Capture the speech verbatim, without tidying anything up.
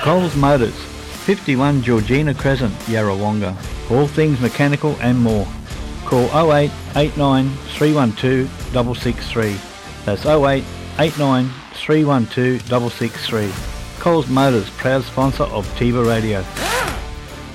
Coles Motors, fifty-one Georgina Crescent, Yarrawonga. All things mechanical and more. Call oh eight eight nine three one two six six three. That's oh eight eight nine three one two six six three. Coles Motors, proud sponsor of Tiva Radio.